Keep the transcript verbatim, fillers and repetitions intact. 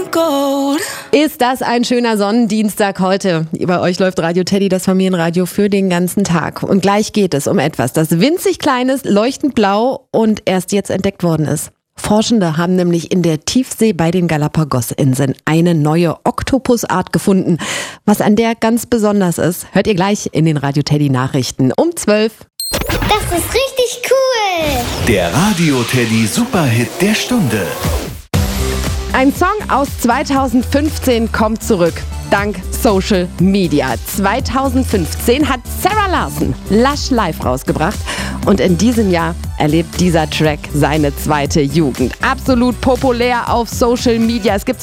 gold. Ist das ein schöner Sonnendienstag heute? Bei euch läuft Radio Teddy, das Familienradio, für den ganzen Tag. Und gleich geht es um etwas, das winzig klein ist, leuchtend blau und erst jetzt entdeckt worden ist. Forschende haben nämlich in der Tiefsee bei den Galapagos-Inseln eine neue Oktopusart gefunden. Was an der ganz besonders ist, hört ihr gleich in den Radio Teddy Nachrichten um zwölf. Das ist richtig cool! Der Radio Teddy Superhit der Stunde. Ein Song aus zweitausendfünfzehn kommt zurück. Dank Social Media. zweitausendfünfzehn hat Sarah Larson Lush Live rausgebracht. Und in diesem Jahr erlebt dieser Track seine zweite Jugend. Absolut populär auf Social Media. Es gibt